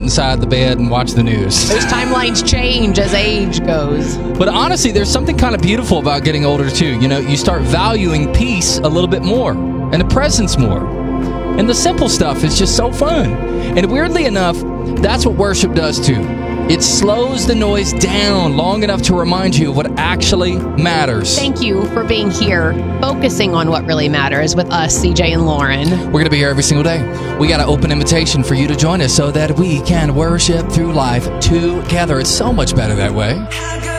inside the bed and watch the news. Those timelines change as age goes. But honestly, there's something kind of beautiful about getting older too. You know, you start valuing peace a little bit more and the presence more. And the simple stuff is just so fun. And weirdly enough, that's what worship does too. It slows the noise down long enough to remind you of what actually matters. Thank you for being here, focusing on what really matters with us, CJ and Lauren. We're going to be here every single day. We got an open invitation for you to join us so that we can worship through life together. It's so much better that way.